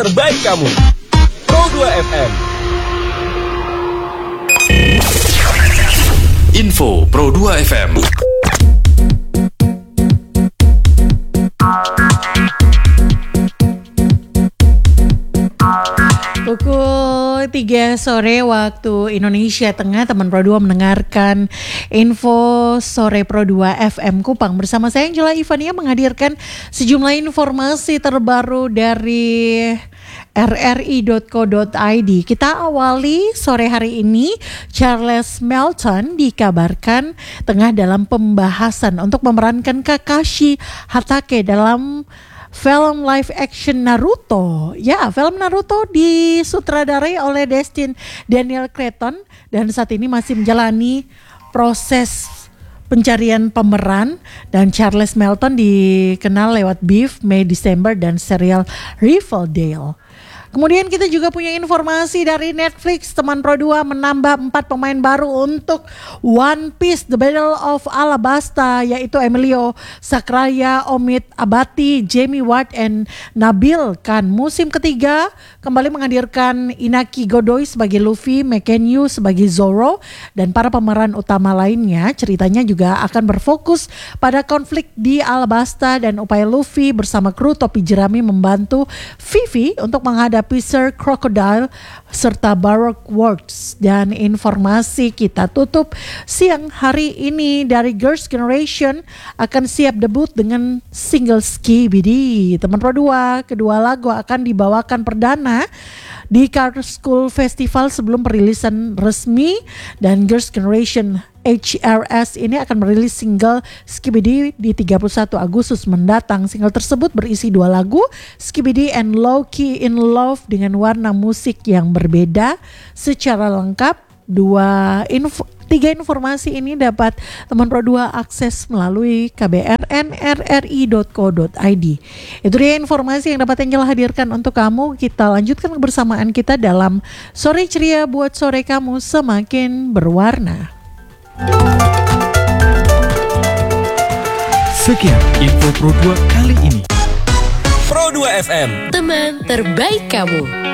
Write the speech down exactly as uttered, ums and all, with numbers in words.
terbaik kamu. Pro dua F M. Info Pro dua F M. Pukul tiga sore waktu Indonesia Tengah, teman Pro dua mendengarkan Info Sore Pro dua F M Kupang. Bersama saya Angela Ivania menghadirkan sejumlah informasi terbaru dari r r i dot co dot i d. Kita awali sore hari ini, Charles Melton dikabarkan tengah dalam pembahasan untuk memerankan Kakashi Hatake dalam film live action Naruto. Ya, film Naruto disutradarai oleh Destin Daniel Cretton dan saat ini masih menjalani proses pencarian pemeran. Dan Charles Melton dikenal lewat Beef, May December dan serial Riverdale. Kemudian kita juga punya informasi dari Netflix. Teman Pro dua menambah empat pemain baru untuk One Piece The Battle of Alabasta, yaitu Emilio Sakraya, Omid Abati, Jamie Ward, and Nabil Khan. Musim ketiga kembali menghadirkan Inaki Godoy sebagai Luffy, Mekenyu sebagai Zoro, dan para pemeran utama lainnya. Ceritanya juga akan berfokus pada konflik di Alabasta dan upaya Luffy bersama kru topi jerami membantu Vivi untuk menghadapi Sir Crocodile serta Baroque Works. Dan informasi kita tutup siang hari ini dari Girls' Generation akan siap debut dengan single Skibidi. Teman Pro dua, kedua lagu akan dibawakan perdana di Carter School Festival sebelum perilisan resmi, dan Girls' Generation H R S ini akan merilis single Skibidi di tiga puluh satu Agustus mendatang. Single tersebut berisi dua lagu, Skibidi and Low Key in Love, dengan warna musik yang berbeda secara lengkap. Dua info, tiga informasi ini dapat teman Pro dua akses melalui k b r n r r i dot co dot i d. Itu dia informasi yang dapat Angela hadirkan untuk kamu. Kita lanjutkan kebersamaan kita dalam Sore Ceria buat sore kamu semakin berwarna. Sekian Info Pro dua kali ini. Pro dua F M. Teman terbaik kamu.